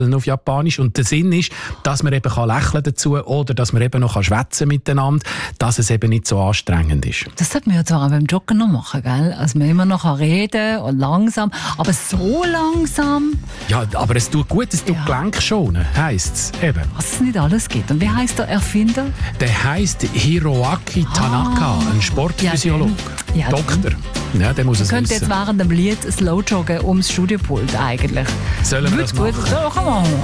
auf Japanisch. Und der Sinn ist, dass man eben lächeln dazu oder dass man eben noch schwätzen miteinander, dass es eben nicht so anstrengend ist. Das sollte man ja zwar auch beim Joggen noch machen, gell? Also man immer noch reden und langsam, aber so langsam. Ja, aber es tut gut, es tut Gelenk schonen, heisst es eben. Was es nicht alles gibt. Und wie heisst der Erfinder? Der heisst Hiroaki Tanaka, ein Sportphysiologe, Doktor. Ja, der muss es wissen. Könnte jetzt während dem Lied slow joggen ums Studiopult eigentlich. Sollen wir das machen? So, komm on.